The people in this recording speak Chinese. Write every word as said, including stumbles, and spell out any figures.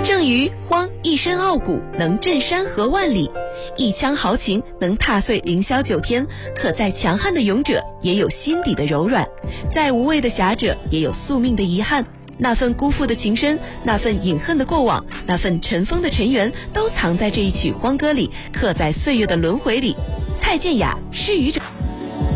郑于荒一身傲骨，能震山河万里；一腔豪情，能踏碎凌霄九天。可再强悍的勇者，也有心底的柔软；再无畏的侠者，也有宿命的遗憾。那份辜负的情深，那份隐恨的过往，那份尘封的尘缘，都藏在这一曲荒歌里，刻在岁月的轮回里。蔡健雅，失语者。